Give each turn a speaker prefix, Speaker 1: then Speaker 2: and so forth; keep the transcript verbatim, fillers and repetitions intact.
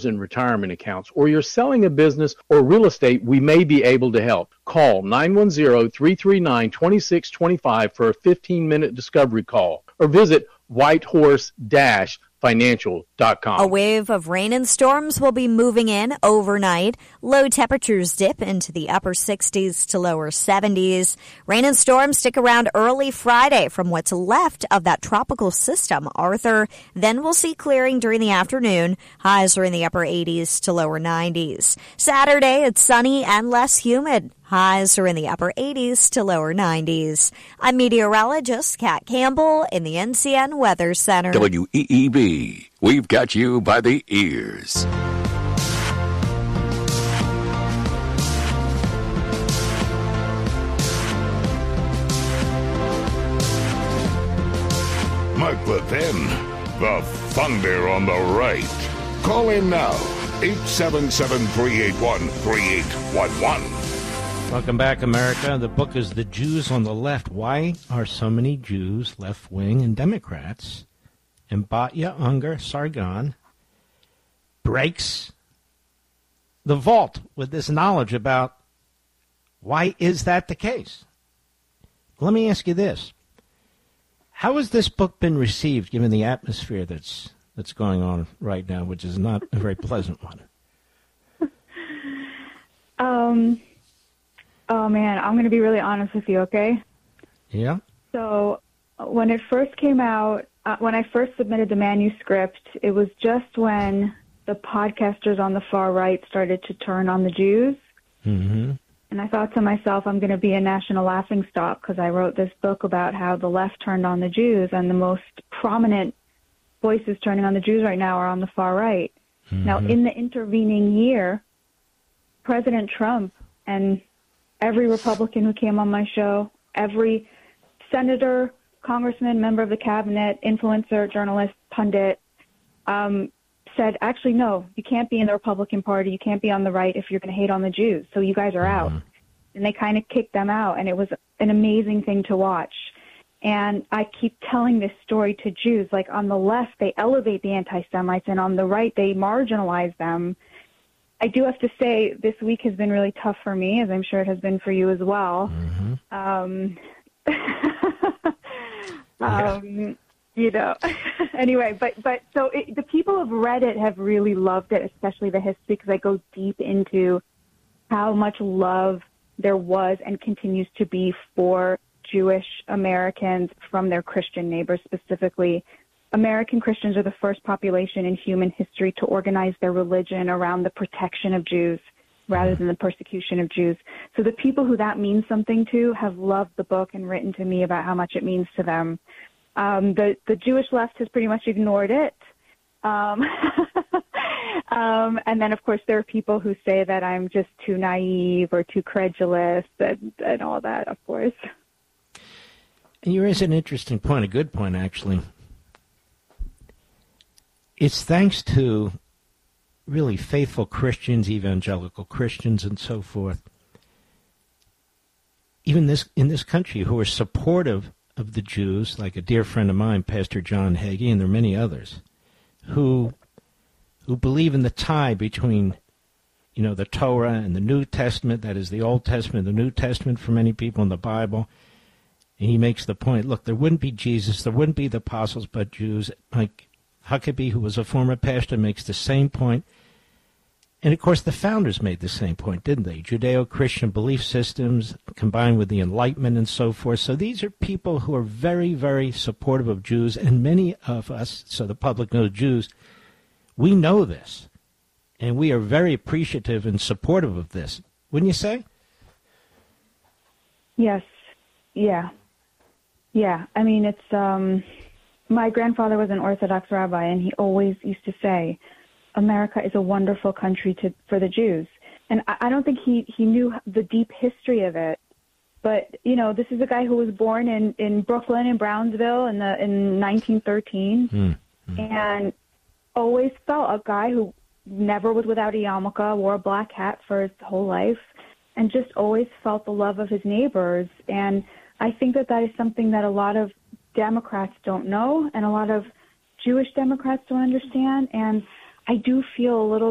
Speaker 1: in retirement accounts, or you're selling a business or real estate, we may be able to help. Call nine one zero, three three nine, two six two five for a fifteen-minute discovery call, or visit whitehorse dash financial dot com.
Speaker 2: A wave of rain and storms will be moving in overnight. Low temperatures dip into the upper sixties to lower seventies. Rain and storms stick around early Friday from what's left of that tropical system, Arthur. Then we'll see clearing during the afternoon. Highs are in the upper eighties to lower nineties. Saturday, it's sunny and less humid. Highs are in the upper eighties to lower nineties. I'm meteorologist Kat Campbell in the N C N Weather Center.
Speaker 3: W E E B, we've got you by the ears.
Speaker 4: Mark Levin, the Thunder on the right. Call in now, eight seven seven, three eight one, three eight one one.
Speaker 5: Welcome back, America. The book is The Jews on the Left. Why are so many Jews left-wing and Democrats? And Batya Ungar Sargon breaks the vault with this knowledge about why is that the case. Let me ask you this. How has this book been received, given the atmosphere that's that's going on right now, which is not a very pleasant one?
Speaker 6: Um... Oh, man, I'm going to be really honest with you, okay?
Speaker 5: Yeah?
Speaker 6: So when it first came out, uh, when I first submitted the manuscript, it was just when the podcasters on the far right started to turn on the Jews.
Speaker 5: Mm-hmm.
Speaker 6: And I thought to myself, I'm going to be a national laughingstock because I wrote this book about how the left turned on the Jews, and the most prominent voices turning on the Jews right now are on the far right. Mm-hmm. Now, in the intervening year, President Trump and every Republican who came on my show, every senator, congressman, member of the cabinet, influencer, journalist, pundit, um, said, actually, no, you can't be in the Republican Party. You can't be on the right if you're going to hate on the Jews. So you guys are out. Mm-hmm. And they kind of kicked them out. And it was an amazing thing to watch. And I keep telling this story to Jews. Like, on the left, they elevate the anti-Semites, and on the right, they marginalize them. I do have to say this week has been really tough for me, as I'm sure it has been for you as well.
Speaker 5: Mm-hmm.
Speaker 6: Um, um, you know, anyway, but, but so it, the people of Reddit have really loved it, especially the history, because I go deep into how much love there was and continues to be for Jewish Americans from their Christian neighbors. Specifically, American Christians are the first population in human history to organize their religion around the protection of Jews rather than the persecution of Jews. So the people who that means something to have loved the book and written to me about how much it means to them. Um, the, the Jewish left has pretty much ignored it. Um, um, and then, of course, there are people who say that I'm just too naive or too credulous and, and all that, of course.
Speaker 5: And you raise an interesting point, a good point, actually. It's thanks to really faithful Christians, evangelical Christians, and so forth, even this in this country, who are supportive of the Jews, like a dear friend of mine, Pastor John Hagee, and there are many others, who who believe in the tie between, you know, the Torah and the New Testament, that is the Old Testament, the New Testament for many people in the Bible. And he makes the point, look, there wouldn't be Jesus, there wouldn't be the apostles, but Jews. Like Huckabee, who was a former pastor, makes the same point. And, of course, the founders made the same point, didn't they? Judeo-Christian belief systems combined with the Enlightenment and so forth. So these are people who are very, very supportive of Jews, and many of us, so the public knows Jews, we know this, and we are very appreciative and supportive of this. Wouldn't you say?
Speaker 6: Yes. Yeah. Yeah. I mean, it's... um. My grandfather was an Orthodox rabbi, and he always used to say, America is a wonderful country to, for the Jews. And I, I don't think he, he knew the deep history of it. But, you know, this is a guy who was born in, in Brooklyn, in Brownsville, in, the, in nineteen thirteen, mm-hmm. and always felt a guy who never was without a yarmulke, wore a black hat for his whole life, and just always felt the love of his neighbors. And I think that that is something that a lot of Democrats don't know, and a lot of Jewish Democrats don't understand. And I do feel a little